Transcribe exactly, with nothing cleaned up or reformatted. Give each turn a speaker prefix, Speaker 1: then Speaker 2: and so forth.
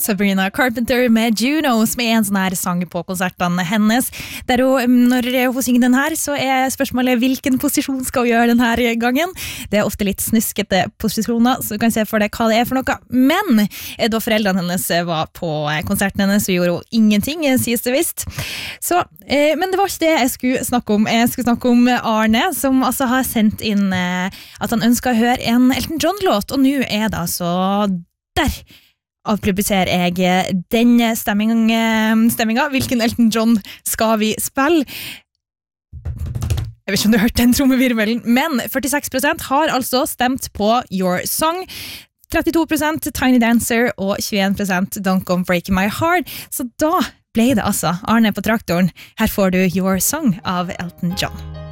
Speaker 1: Sabrina Carpenter med Juno, som er en sånn her sang på konsertene hennes. Der hun, når hun synger den her, så er spørsmålet hvilken posisjon skal hun gjøre denne gangen. Det er ofte litt snuskete posisjoner, så du kan se for deg hva det er for noe. Men da foreldrene hennes var på konserten hennes, så gjorde hun ingenting, sies det visst. Så, eh, men det var ikke det jeg skulle snakke om. Jeg skulle snakke om Arne, som altså har sendt inn eh, at han ønsker å høre en Elton John-låt, og nå er det altså der avpubliserer jeg den stemming, stemminga. Hvilken Elton John skal vi spille? Jeg vet ikke om du har hørt den trommevirvelen, men førtiseks prosent har altså stemt på Your Song, trettito prosent Tiny Dancer og tjueen prosent Don't Come Breaking My Heart. Så da ble det altså Arne på traktoren. Her får du Your Song av Elton John.